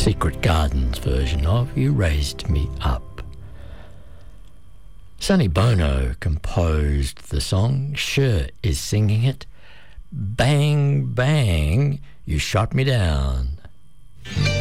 Secret Gardens version of You Raised Me Up. Sonny Bono composed the song. Cher is singing it. Bang, bang, you shot me down.